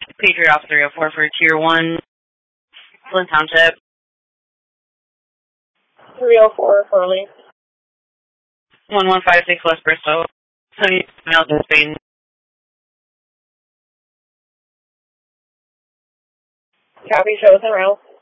Patriot off 304 for Tier 1, Flint Township. 304, Hurley. 1156 West Bristol. Sunny Mountain, Spain. Copy, show us en route.